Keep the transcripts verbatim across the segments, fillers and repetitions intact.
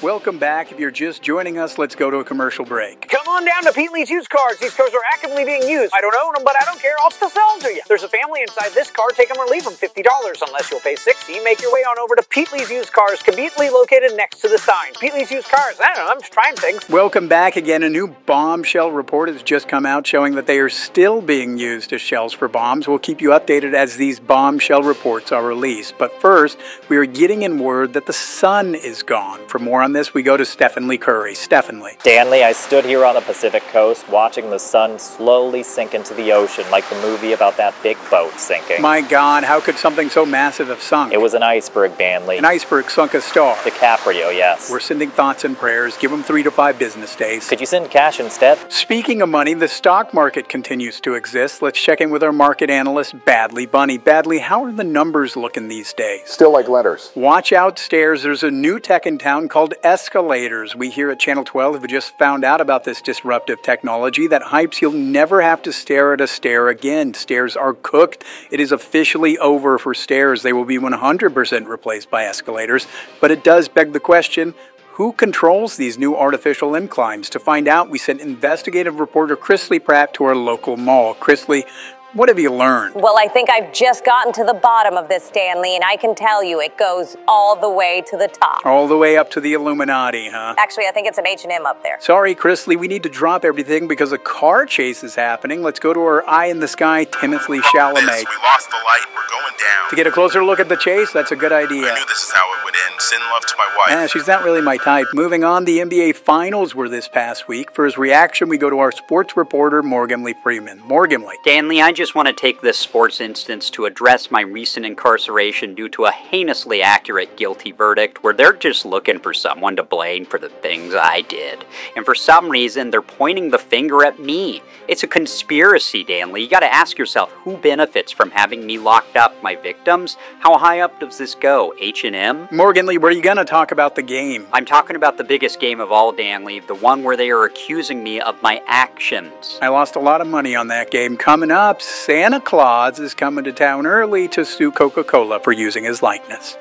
Welcome back. If you're just joining us, let's go to a commercial break. Come on down to Pete Lee's Used Cars. These cars are actively being used. I don't own them, but I don't care. I'll still sell them to you. There's a family inside this car. Take them or leave them. fifty dollars unless you'll pay sixty dollars. Make your way on over to Pete Lee's Used Cars, conveniently located next to the sign. Pete Lee's Used Cars. I don't know. I'm just trying things. Welcome back again. A new bombshell report has just come out showing that they are still being used as shells for bombs. We'll keep you updated as these bombshell reports are released. But first, we are getting in word that the sun is gone. For more on this, we go to Stephen Lee Curry. Stephen Lee. Stanley, I stood here on the Pacific coast watching the sun slowly sink into the ocean like the movie about that big boat sinking. My God, how could something so massive have sunk? It was an iceberg, Danley. An iceberg sunk a star. DiCaprio, yes. We're sending thoughts and prayers. Give them three to five business days. Could you send cash instead? Speaking of money, the stock market continues to exist. Let's check in with our market analyst, Badley Bunny. Badley, how are the numbers looking these days? Still like letters. Watch out, stairs. There's a new tech in town called escalators. We here at Channel twelve have just found out about this disruptive technology that hypes you'll never have to stare at a stair again. Stairs are cooked. It is officially over for stairs. They will be one hundred percent replaced by escalators. But it does beg the question, who controls these new artificial inclines? To find out, we sent investigative reporter Chrisley Pratt to our local mall. Chrisley, what have you learned? Well, I think I've just gotten to the bottom of this, Stanley, and I can tell you it goes all the way to the top. All the way up to the Illuminati, huh? Actually, I think it's an H and M up there. Sorry, Chrisley, we need to drop everything because a car chase is happening. Let's go to our eye in the sky, Timothy Chalamet. This, we lost the light. We're going down. To get a closer look at the chase, that's a good idea. I knew this is how it would end. Send love to my wife. Yeah, she's not really my type. Moving on, the N B A Finals were this past week. For his reaction, we go to our sports reporter, Morgan Lee Freeman. Morgan Lee. Stanley, I just want to take this sports instance to address my recent incarceration due to a heinously accurate guilty verdict where they're just looking for someone to blame for the things I did. And for some reason, they're pointing the finger at me. It's a conspiracy, Danley. You gotta ask yourself, who benefits from having me locked up? My victims? How high up does this go? H and M? Morgan Lee, were you gonna talk about the game? I'm talking about the biggest game of all, Danley, the one where they are accusing me of my actions. I lost a lot of money on that game. Coming up, Santa Claus is coming to town early to sue Coca-Cola for using his likeness.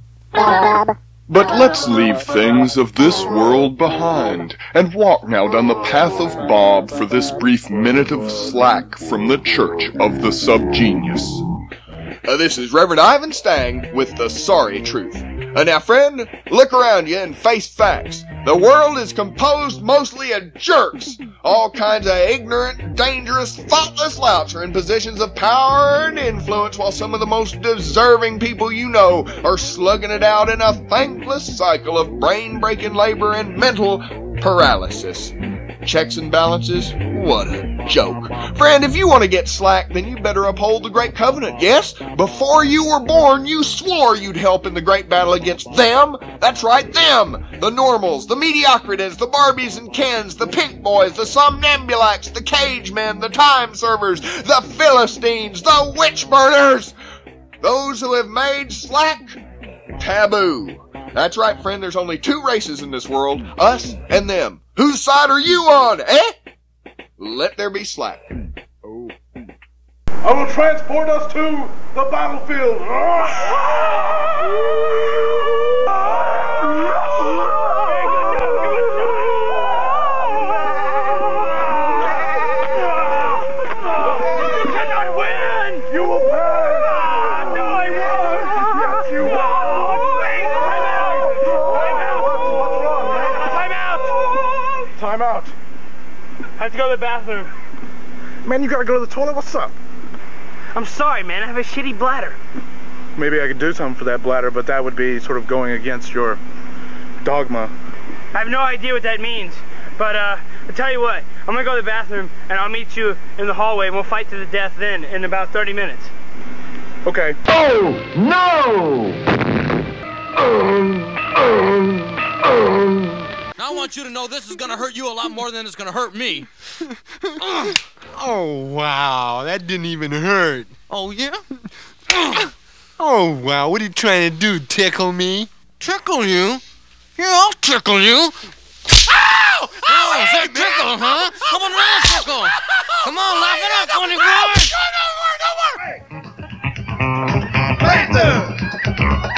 But let's leave things of this world behind and walk now down the path of Bob for this brief minute of slack from the Church of the Subgenius. Uh, this is Reverend Ivan Stang with the sorry truth. Uh, now, friend, look around you and face facts. The world is composed mostly of jerks. All kinds of ignorant, dangerous, thoughtless louts are in positions of power and influence, while some of the most deserving people you know are slugging it out in a thankless cycle of brain-breaking labor and mental paralysis. Checks and balances? What a joke. Friend, if you want to get slack, then you better uphold the Great Covenant. Yes, before you were born, you swore you'd help in the great battle against them. That's right, them. The normals, the mediocrities, the Barbies and Kens, the pink boys, the somnambulacs, the cage men, the time servers, the Philistines, the witch burners. Those who have made slack taboo. That's right, friend, there's only two races in this world, us and them. Whose side are you on, eh? Let there be slack. Oh. I will transport us to the battlefield. You cannot win! You will pass! No, I won't! Yes, you will! Wait! Time out! Time out. I have to go to the bathroom. Man, you gotta go to the toilet? What's up? I'm sorry, man. I have a shitty bladder. Maybe I could do something for that bladder, but that would be sort of going against your dogma. I have no idea what that means. But, uh, I'll tell you what. I'm gonna go to the bathroom, and I'll meet you in the hallway, and we'll fight to the death then in about thirty minutes. Okay. Oh, no! Um, um, um. Now I want you to know this is gonna hurt you a lot more than it's gonna hurt me. Oh, wow, that didn't even hurt. Oh, yeah? Oh, wow, what are you trying to do, tickle me? Tickle you? Yeah, I'll tickle you. Ow! Oh, is that tickle, huh? How about another tickle? Come on, laugh it up, funny boy. Right there!